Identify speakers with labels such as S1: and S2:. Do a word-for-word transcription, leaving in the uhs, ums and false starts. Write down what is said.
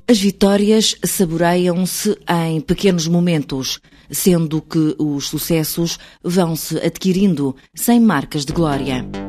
S1: As vitórias saboreiam-se em pequenos momentos, sendo que os sucessos vão-se adquirindo sem marcas de glória.